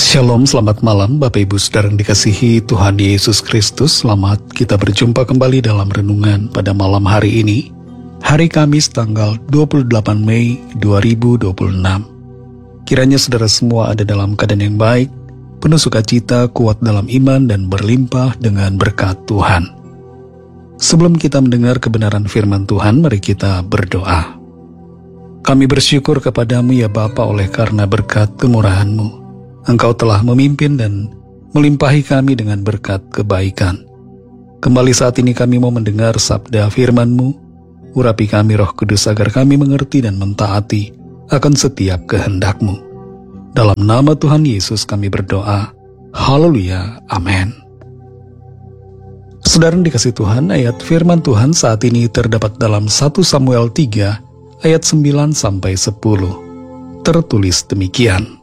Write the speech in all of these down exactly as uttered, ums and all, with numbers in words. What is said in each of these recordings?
Shalom, selamat malam Bapak Ibu Saudara yang dikasihi Tuhan Yesus Kristus. Selamat kita berjumpa kembali dalam renungan pada malam hari ini, hari Kamis tanggal dua puluh delapan Mei dua ribu dua puluh enam. Kiranya saudara semua ada dalam keadaan yang baik, penuh sukacita, kuat dalam iman, dan berlimpah dengan berkat Tuhan. Sebelum kita mendengar kebenaran firman Tuhan, mari kita berdoa. Kami bersyukur kepadamu ya Bapa oleh karena berkat kemurahan-Mu. Engkau telah memimpin dan melimpahi kami dengan berkat kebaikan. Kembali saat ini kami mau mendengar sabda firman-Mu. Urapi kami Roh Kudus agar kami mengerti dan mentaati akan setiap kehendak-Mu. Dalam nama Tuhan Yesus kami berdoa. Haleluya. Amin. Saudara yang dikasihi Tuhan, ayat firman Tuhan saat ini terdapat dalam satu Samuel tiga ayat sembilan sampai sepuluh. Tertulis demikian.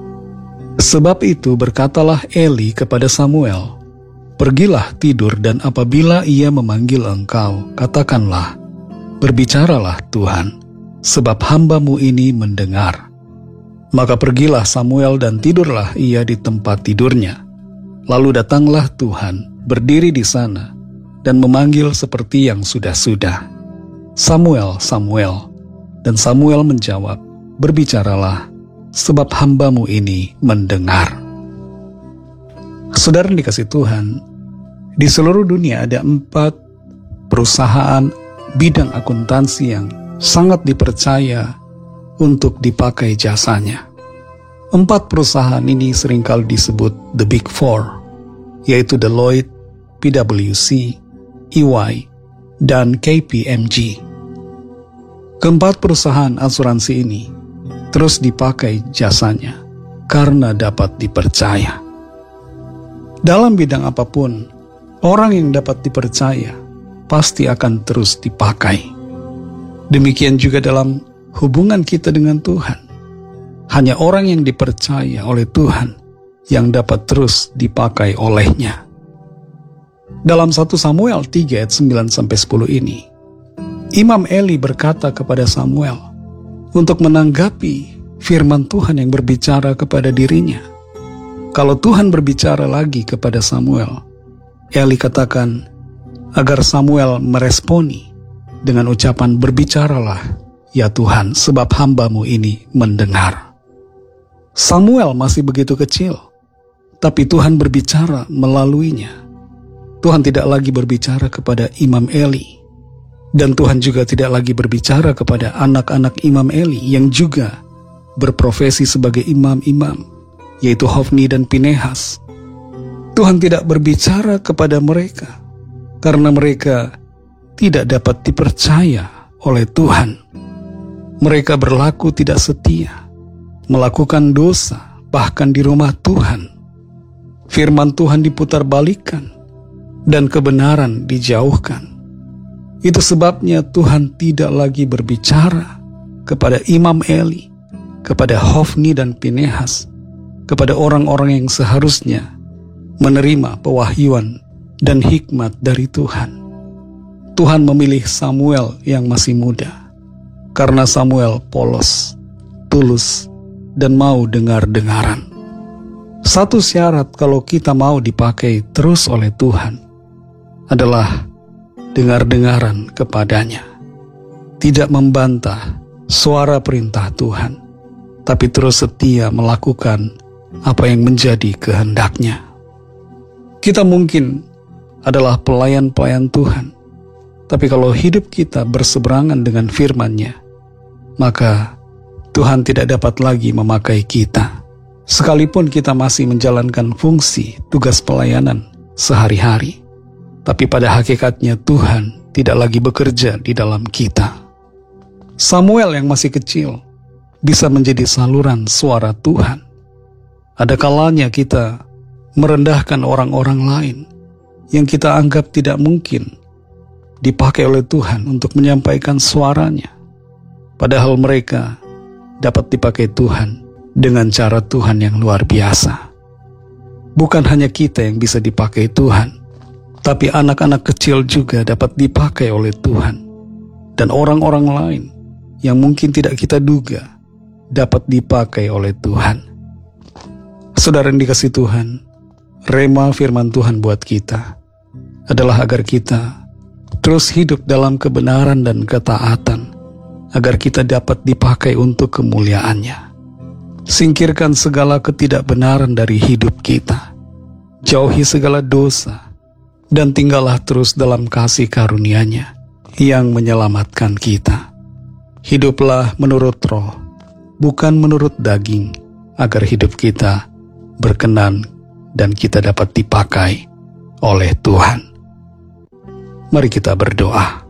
Sebab itu berkatalah Eli kepada Samuel, "Pergilah tidur dan apabila ia memanggil engkau, katakanlah, berbicaralah Tuhan, sebab hamba-Mu ini mendengar." Maka pergilah Samuel dan tidurlah ia di tempat tidurnya. Lalu datanglah Tuhan, berdiri di sana, dan memanggil seperti yang sudah-sudah, "Samuel, Samuel." Dan Samuel menjawab, "Berbicaralah, sebab hamba-Mu ini mendengar." Saudara yang dikasihi Tuhan, di seluruh dunia ada empat perusahaan bidang akuntansi yang sangat dipercaya untuk dipakai jasanya. Empat perusahaan ini seringkali disebut The Big Four, yaitu Deloitte, P W C, E Y, dan K P M G. Keempat perusahaan asuransi ini terus dipakai jasanya karena dapat dipercaya. Dalam bidang apapun, orang yang dapat dipercaya pasti akan terus dipakai. Demikian juga dalam hubungan kita dengan Tuhan. Hanya orang yang dipercaya oleh Tuhan yang dapat terus dipakai olehnya. Dalam satu Samuel tiga ayat sembilan sampai sepuluh ini, Imam Eli berkata kepada Samuel untuk menanggapi firman Tuhan yang berbicara kepada dirinya. Kalau Tuhan berbicara lagi kepada Samuel, Eli katakan agar Samuel meresponi dengan ucapan, "Berbicaralah ya Tuhan, sebab hamba-Mu ini mendengar." Samuel masih begitu kecil, tapi Tuhan berbicara melaluinya. Tuhan tidak lagi berbicara kepada Imam Eli, dan Tuhan juga tidak lagi berbicara kepada anak-anak Imam Eli yang juga berprofesi sebagai imam-imam, yaitu Hofni dan Pinehas. Tuhan tidak berbicara kepada mereka karena mereka tidak dapat dipercaya oleh Tuhan. Mereka berlaku tidak setia, melakukan dosa, bahkan di rumah Tuhan. Firman Tuhan diputarbalikkan dan kebenaran dijauhkan. Itu sebabnya Tuhan tidak lagi berbicara kepada Imam Eli, kepada Hofni dan Pinehas, kepada orang-orang yang seharusnya menerima pewahyuan dan hikmat dari Tuhan. Tuhan memilih Samuel yang masih muda, karena Samuel polos, tulus, dan mau dengar-dengaran. Satu syarat kalau kita mau dipakai terus oleh Tuhan adalah dengar-dengaran kepadanya, tidak membantah suara perintah Tuhan, tapi terus setia melakukan apa yang menjadi kehendak-Nya. Kita mungkin adalah pelayan-pelayan Tuhan, tapi kalau hidup kita berseberangan dengan firman-Nya, maka Tuhan tidak dapat lagi memakai kita, sekalipun kita masih menjalankan fungsi tugas pelayanan sehari-hari. Tapi pada hakikatnya Tuhan tidak lagi bekerja di dalam kita. Samuel yang masih kecil bisa menjadi saluran suara Tuhan. Ada kalanya kita merendahkan orang-orang lain yang kita anggap tidak mungkin dipakai oleh Tuhan untuk menyampaikan suaranya. Padahal mereka dapat dipakai Tuhan dengan cara Tuhan yang luar biasa. Bukan hanya kita yang bisa dipakai Tuhan, tapi anak-anak kecil juga dapat dipakai oleh Tuhan. Dan orang-orang lain yang mungkin tidak kita duga dapat dipakai oleh Tuhan. Saudara yang dikasih Tuhan, rema firman Tuhan buat kita adalah agar kita terus hidup dalam kebenaran dan ketaatan, agar kita dapat dipakai untuk kemuliaan-Nya. Singkirkan segala ketidakbenaran dari hidup kita, jauhi segala dosa, dan tinggallah terus dalam kasih karunia-Nya yang menyelamatkan kita. Hiduplah menurut roh, bukan menurut daging, agar hidup kita berkenan dan kita dapat dipakai oleh Tuhan. Mari kita berdoa.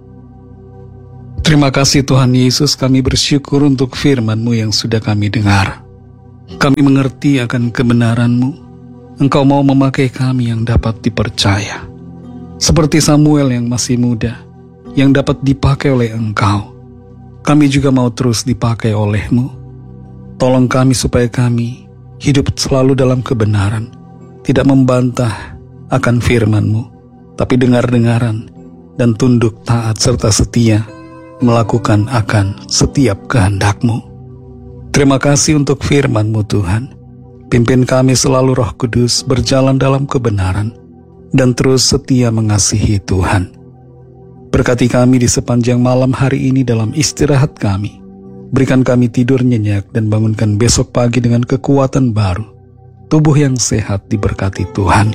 Terima kasih Tuhan Yesus, kami bersyukur untuk firman-Mu yang sudah kami dengar. Kami mengerti akan kebenaran-Mu. Engkau mau memakai kami yang dapat dipercaya. Seperti Samuel yang masih muda, yang dapat dipakai oleh Engkau. Kami juga mau terus dipakai oleh-Mu. Tolong kami supaya kami hidup selalu dalam kebenaran, tidak membantah akan firman-Mu, tapi dengar-dengaran dan tunduk taat serta setia melakukan akan setiap kehendak-Mu. Terima kasih untuk firman-Mu Tuhan. Pimpin kami selalu Roh Kudus berjalan dalam kebenaran dan terus setia mengasihi Tuhan. Berkati kami di sepanjang malam hari ini dalam istirahat kami. Berikan kami tidur nyenyak dan bangunkan besok pagi dengan kekuatan baru. Tubuh yang sehat diberkati Tuhan.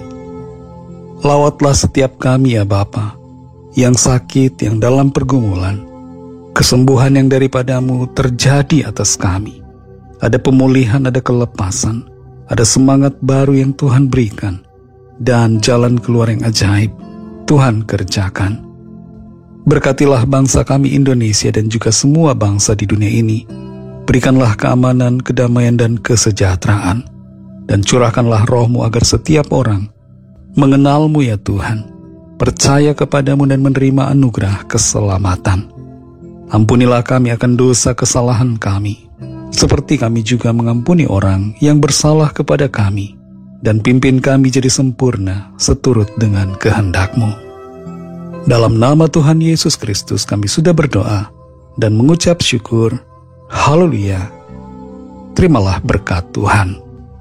Lawatlah setiap kami ya Bapa, yang sakit, yang dalam pergumulan. Kesembuhan yang daripada-Mu terjadi atas kami. Ada pemulihan, ada kelepasan, ada semangat baru yang Tuhan berikan, dan jalan keluar yang ajaib Tuhan kerjakan. Berkatilah bangsa kami Indonesia dan juga semua bangsa di dunia ini. Berikanlah keamanan, kedamaian, dan kesejahteraan. Dan curahkanlah Roh-Mu agar setiap orang mengenal-Mu ya Tuhan, percaya kepada-Mu dan menerima anugerah keselamatan. Ampunilah kami akan dosa kesalahan kami, seperti kami juga mengampuni orang yang bersalah kepada kami. Dan pimpin kami jadi sempurna seturut dengan kehendak-Mu. Dalam nama Tuhan Yesus Kristus kami sudah berdoa dan mengucap syukur. Haleluya. Terimalah berkat Tuhan.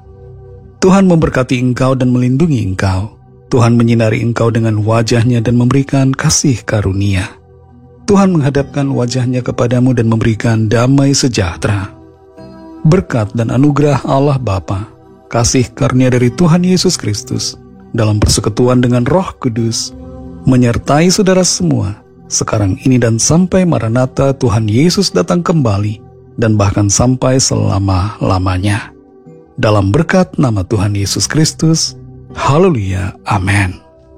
Tuhan memberkati engkau dan melindungi engkau. Tuhan menyinari engkau dengan wajah-Nya dan memberikan kasih karunia. Tuhan menghadapkan wajah-Nya kepadamu dan memberikan damai sejahtera. Berkat dan anugerah Allah Bapa, kasih karunia dari Tuhan Yesus Kristus, dalam persekutuan dengan Roh Kudus, menyertai saudara semua, sekarang ini dan sampai Maranatha Tuhan Yesus datang kembali, dan bahkan sampai selama-lamanya. Dalam berkat nama Tuhan Yesus Kristus, haleluya, amin.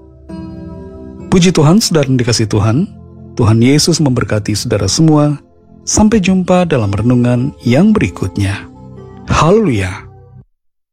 Puji Tuhan, saudara yang dikasih Tuhan, Tuhan Yesus memberkati saudara semua. Sampai jumpa dalam renungan yang berikutnya. Haleluya.